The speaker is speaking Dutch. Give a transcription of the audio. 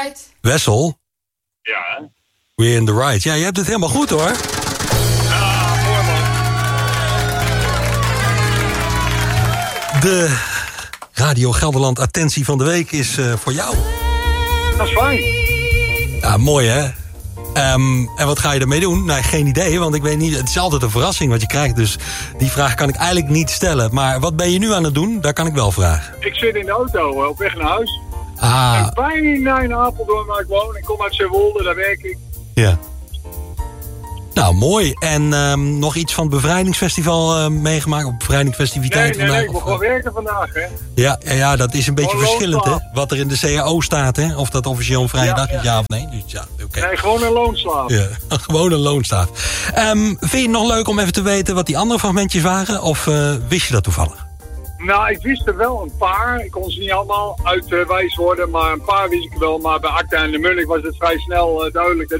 Wessel? Ja. We're in the right. Ja, je hebt het helemaal goed hoor. Ah, mooi man. De Radio Gelderland attentie van de week is voor jou. Dat is fijn. Ja, mooi hè? En wat ga je ermee doen? Nou, geen idee, want ik weet niet. Het is altijd een verrassing wat je krijgt. Dus die vraag kan ik eigenlijk niet stellen. Maar wat ben je nu aan het doen? Daar kan ik wel vragen. Ik zit in de auto op weg naar huis. Ah, En bijna in Apeldoorn waar ik woon. Ik kom uit Zeewolde, daar werk ik. ja. Nou, mooi. En nog iets van het Bevrijdingsfestival meegemaakt? Op Bevrijdingsfestiviteit vandaag? Nee, ik moet gewoon werken vandaag, hè. Ja, dat is een beetje Gewoon verschillend, hè? loonslaaf. Wat er in de CAO staat, hè? Of dat officieel een vrije Ja, dag is, ja. ja of nee. Dus ja, oké. Nee, gewoon een loonslaaf. Ja, gewoon een loonstaat. Vind je het nog leuk om even te weten wat die andere fragmentjes waren? Of wist je dat toevallig? Nou, ik wist er wel een paar. Ik kon ze niet allemaal uitwijs worden, maar een paar wist ik wel. Maar bij Acta en de Munnik was het vrij snel duidelijk dat